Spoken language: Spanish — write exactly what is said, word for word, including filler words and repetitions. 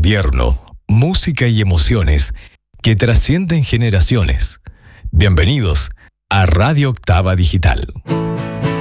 invierno, música y emociones que trascienden generaciones. Bienvenidos a Radio Octava Digital.